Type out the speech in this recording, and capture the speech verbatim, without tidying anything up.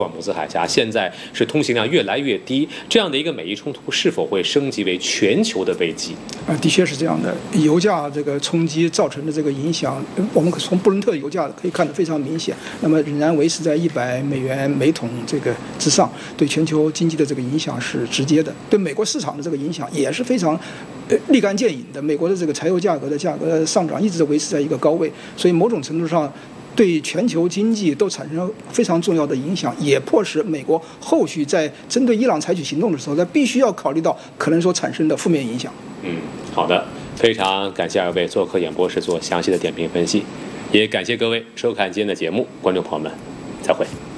霍尔木兹海峡现在是通行量越来越低，这样的一个美伊冲突是否会升级为全球的危机？ 啊，的确是这样的。油价这个冲击造成的这个影响，我们从布伦特油价可以看得非常明显。那么仍然维持在一百美元每桶这个之上，对全球经济的这个影响是直接的，对美国市场的这个影响也是非常呃立竿见影的。美国的这个柴油价格的价格上涨一直维持在一个高位，所以某种程度上对全球经济都产生非常重要的影响，也迫使美国后续在针对伊朗采取行动的时候，它必须要考虑到可能所产生的负面影响。 嗯，好的，非常感谢二位做客演播室做详细的点评分析，也感谢各位收看今天的节目，观众朋友们，再会。